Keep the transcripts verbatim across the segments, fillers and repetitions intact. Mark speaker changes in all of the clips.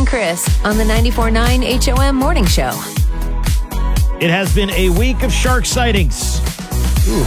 Speaker 1: Chris on the ninety-four point nine H O M Morning Show.
Speaker 2: It has been a week of shark sightings. Ooh.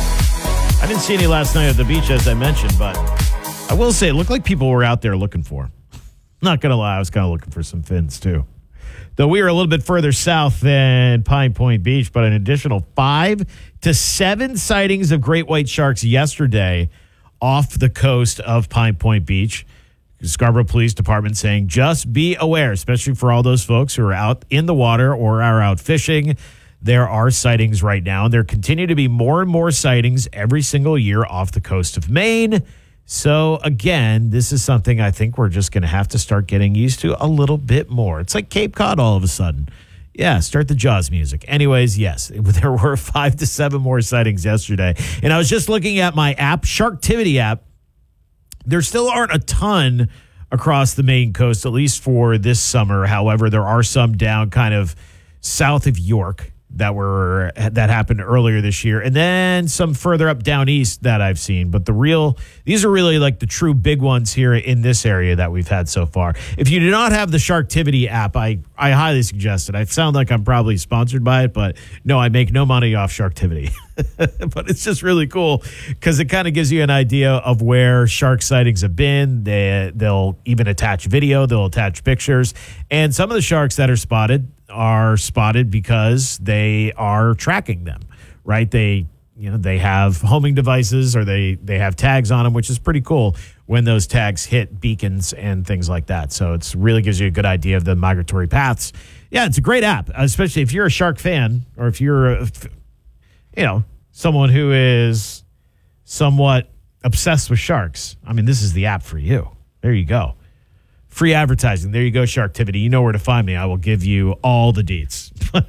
Speaker 2: I didn't see any last night at the beach, as I mentioned, but I will say it looked like people were out there looking for them. Not going to lie, I was kind of looking for some fins, too. Though we were a little bit further south than Pine Point Beach, but an additional five to seven sightings of great white sharks yesterday off the coast of Pine Point Beach. Scarborough Police Department saying just be aware, especially for all those folks who are out in the water or are out fishing. There are sightings right now, and there continue to be more and more sightings every single year off the coast of Maine. So, again, this is something I think we're just going to have to start getting used to a little bit more. It's like Cape Cod all of a sudden. Yeah, start the Jaws music. Anyways, yes, there were five to seven more sightings yesterday. And I was just looking at my app, Sharktivity app. There still aren't a ton across the Maine coast, at least for this summer. However, there are some down kind of south of York that were that happened earlier this year, and then some further up down east that I've seen. But the real, these are really like the true big ones here in this area that we've had so far. If you do not have the Sharktivity app, I, I highly suggest it. I sound like I'm probably sponsored by it, but no, I make no money off Sharktivity. But it's just really cool because it kind of gives you an idea of where shark sightings have been. They, they'll even attach video, they'll attach pictures, and some of the sharks that are spotted are spotted because they are tracking them, right? They, you know, they have homing devices or they, they have tags on them, which is pretty cool when those tags hit beacons and things like that. So it's really gives you a good idea of the migratory paths. Yeah, it's a great app, especially if you're a shark fan or if you're, a, you know, someone who is somewhat obsessed with sharks. I mean, this is the app for you. There you go. Free advertising. There you go, Sharktivity. You know where to find me. I will give you all the deets.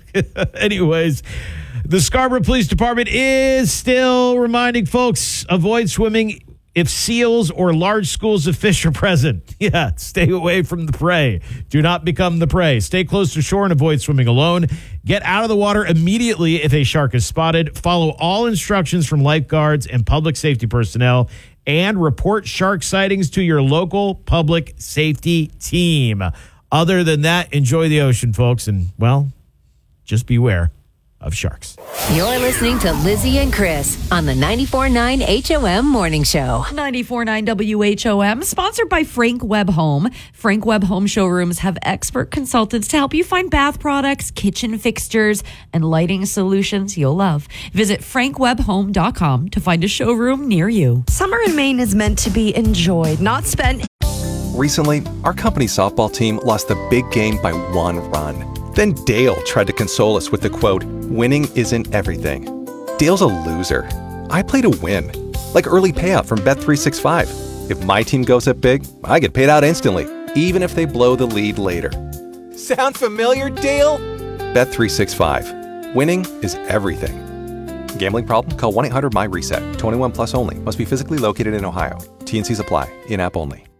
Speaker 2: Anyways, the Scarborough Police Department is still reminding folks, avoid swimming if seals or large schools of fish are present. Yeah, stay away from the prey. Do not become the prey. Stay close to shore and avoid swimming alone. Get out of the water immediately if a shark is spotted. Follow all instructions from lifeguards and public safety personnel, and report shark sightings to your local public safety team. Other than that, enjoy the ocean, folks, and, well, just beware of sharks.
Speaker 1: You're listening to Lizzie and Chris on the ninety-four point nine H O M Morning Show.
Speaker 3: ninety-four point nine W H O M, sponsored by Frank Webb Home. Frank Webb Home Showrooms have expert consultants to help you find bath products, kitchen fixtures, and lighting solutions you'll love. Visit frank webb home dot com to find a showroom near you.
Speaker 4: Summer in Maine is meant to be enjoyed, not spent.
Speaker 5: Recently, our company softball team lost the big game by one run. Then Dale tried to console us with the quote, "Winning isn't everything." Dale's a loser. I play to win, like early payout from Bet three sixty-five. If my team goes up big, I get paid out instantly, even if they blow the lead later. Sound familiar, Dale? Bet three sixty-five. Winning is everything. Gambling problem? Call one eight hundred M Y RESET. twenty-one plus only. Must be physically located in Ohio. T N Cs apply. In-app only.